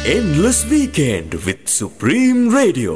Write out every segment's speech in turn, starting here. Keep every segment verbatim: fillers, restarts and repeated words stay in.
Endless Weekend with Supreme Radio.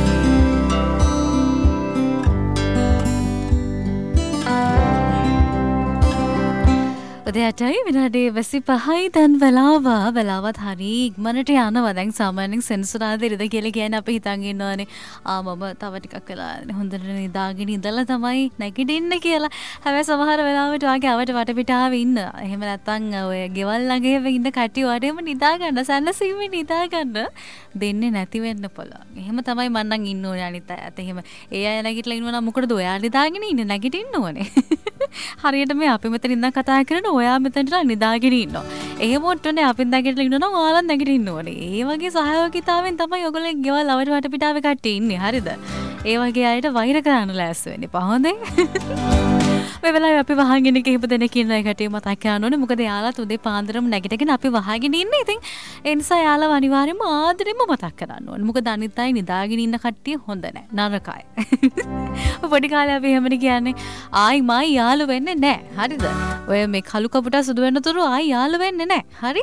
උදේටයි විනාඩි විසි පහයි දැන් වෙලාව වෙලාවත් හරි ඉක්මනට යනවා. දැන් සාමාන්‍යයෙන් සෙන්සුරාදා ඉරිද කියලා කියන්නේ අපි හිතන් ඉන්නවනේ ආ මම තව ටිකක් වෙලා හොඳට නිදාගෙන ඉඳලා තමයි නැගිටින්න කියලා. හැබැයි සමහර වෙලාවට වාගේ අවට වටපිටාව ඉන්න. එහෙම නැත්නම් ඔය ගෙවල් ළඟ ඉන්න කට්ටිය වටේම නිදා ගන්න සැනසීමේ නිදා ගන්න දෙන්නේ නැති වෙන්න පුළුවන්. එහෙම තමයි මම නම් ඉන්න ඕනේ අනිත් අයත්. එහෙම ඒ අය නැගිටලා ඉන්නවා නම් මොකටද ඔයා නිදාගෙන ඉන්නේ නැගිටින්න ඕනේ. හරියට මේ අපි මෙතන ඉඳන් කතා කරන ඔයා මෙතනට නිදාගෙන ඉන්නවා. එහෙම ඔට්ටනේ අපි නැගිටලා ඉන්නවා නම් ඔයාලා නැගිටින්න ඕනේ. ඒ වගේ සහයෝගීතාවෙන් තමයි ඔයගොල්ලෝ ගෙවල් අවඩ වටපිටාවේ කට්ටිය ඉන්නේ. හරිද? ඒ වගේ අයට වෛර කරන්න ලෑස්ති වෙන්න එපා. හොඳේ? මේ වෙලාවේ අපි වහගෙන කිහිප දෙනෙක් ඉන්න එකට මතක් කරන්න ඕනේ. මොකද යාළුවත් උදේ පාන්දරම නැගිටගෙන අපි වහගෙන ඉන්නේ. ඉතින් ඒ නිසා යාළුව අනිවාර්යයෙන්ම ආදරෙන්ම මතක් කරන්න ඕනේ. මොකද අනිත් අය නිදාගෙන ඉන්න කට්ටිය හොඳ නැහැ. නරකයි. පොඩි කාලේ අපි එහෙමද කියන්නේ ආයි මයි යාළු වෙන්නේ නැහැ. හරිද? ඔය මේ කළු කපුට සුදු වෙනතුරු ආයි යාළු වෙන්නේ නැහැ. හරි?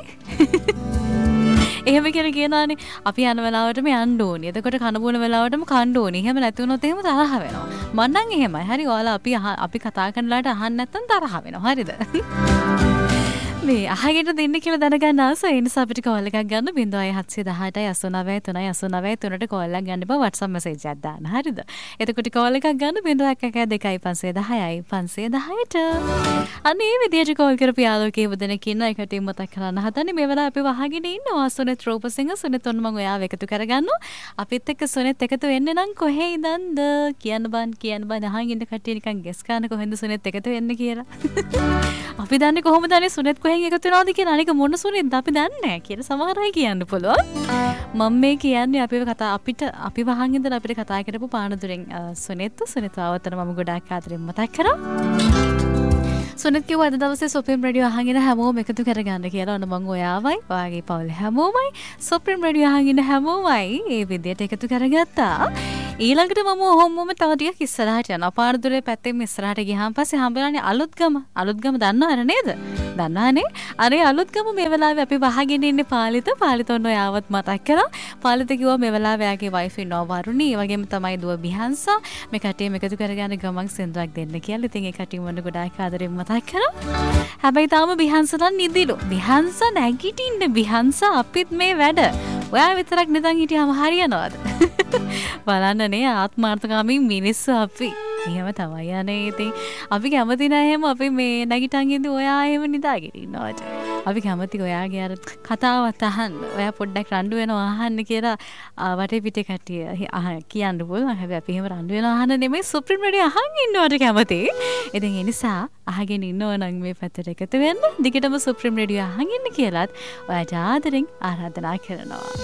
එහෙම කියලා කියනවානේ අපි යන වෙලාවටම යන්න ඕනේ. එතකොට කන බොන වෙලාවටම කන්න ඕනේ. එහෙම නැති වුණොත් එහෙම තරහ වෙනවා. මම නම් එහෙමයි. හරි ඔයාලා අපි අපි කතා කරන ලාට අහන්න නැත්තම් තරහ වෙනවා. හරිද? මේ අහගෙන දෙන්න කියලා දැනගන්න ආස ඒ නිසා අපිට කෝල් එකක් ගන්න බිංදුවයි හත්සිය දහඅටයි අසූනවයයි තුනයි අසූනවයයි තුනට කෝල් එකක් ගන්න බා WhatsApp message එකක් දාන්න. හරිද? එතකොට කෝල් එකක් ගන්න බිංදුව එකයි දෙකයි පන්සිය දහයයි පන්සිය දහයට. අනේ මේ විදියට කෝල් කරපු යාළුවෝ කීප දෙනෙක් ඉන්න එකට මතක් කරන්න හදන්නේ මේ වෙලාව අපි වහගෙන ඉන්නවා. සුනිත් රූපසිංහ සුනිත් ඔන්න මම ඔයාව එකතු කරගන්නවා. අපිත් එක්ක සුනිත් එකතු වෙන්නේ නම් කොහේ ඉඳන්ද කියන්න බන් කියන්න බන් අහන් ඉන්න කට්ටිය නිකන් ගෙස් ගන්න කොහෙන්ද සුනිත් එකතු වෙන්නේ කියලා. අපි දන්නේ කොහොමද අනේ සුනිත් කොහෙන් එකතු වෙනවද කියලා අනික මොන සුනිත්ද අපි දන්නේ නැහැ කියලා සමහර අය කියන්න පුළුවන්. මම මේ කියන්නේ අපිව කතා අපිට අපි වහන් ඉඳලා අපිට කතා කරපු පානදුරෙන් සුනිත් සුනිත් ආවතන මම ගොඩාක් ආදරෙන් මතක් කරා. සුනිත් කිව්වා අද දවසේ සුප්‍රීම රේඩියෝ අහගෙන හැමෝම එකතු කරගන්න කියලා. ඔන්න මම ඔයාවයි ඔයාගේ පවුල හැමෝමයි සුප්‍රීම රේඩියෝ අහගෙන හැමෝමයි මේ විදියට එකතු කරගත්තා. ඊළඟට මම ඔහොමම තව ටිකක් ඉස්සරහට යනවා. පාරදුරේ පැත්තෙන් ඉස්සරහට ගියාන් පස්සේ හම්බෙලානේ අලුත්ගම. අලුත්ගම දන්නවද නේද? දන්නවනේ. අනේ අලුත්ගම මේ වෙලාවේ අපි වහගෙන ඉන්නේ පාලිත. පාලිත ඔන්න ඔයාවත් මතක් කරා. පාලිත කිව්වා මේ වෙලාවේ යාගේ වයිෆ් ඉන්නවා වරුණි. ඒ වගේම තමයි දුව බිහන්සා. මේ කට්ටියම එකතු කරගන්න ගමන් සෙන්දරක් දෙන්න කියලා. ඉතින් ඒ කට්ටිය මොන ගොඩාක් ආදරෙන් මතක් කරා. හැබැයි තාම බිහන්සලා නිදිලු. බිහන්සා නැගිටින්න බිහන්සා අපිත් මේ වැඩ. ඔයා විතරක් නිදන් හිටියාම හරියනවද? බලන්නනේ ආත්මාර්ථකාමී මිනිස්සු අපි. එහෙම තමයි යන්නේ. ඉතින් අපි කැමති නැහැ එහෙම අපි මේ නැගිටන් ඉඳි ඔයා එහෙම නිදාගෙන ඉන්නවට. අපි කැමති ඔයාගේ අර කතාවත් අහන්න. ඔයා පොඩ්ඩක් රණ්ඩු වෙනවා අහන්න කියලා වටේ පිටේ කට්ටිය කියන්න පුළුවන්. හැබැයි අපි එහෙම රණ්ඩු වෙනවා අහන්න නෙමෙයි සුප්‍රීම රේඩියෝ අහන් ඉන්නවට කැමති. ඉතින් ඒ නිසා අහගෙන ඉන්නව නම් මේ පැත්තට එකතු වෙන්න. දිගටම සුප්‍රීම රේඩියෝ අහන් ඉන්න කියලාත් ඔයාට ආදරෙන් ආරාධනා කරනවා.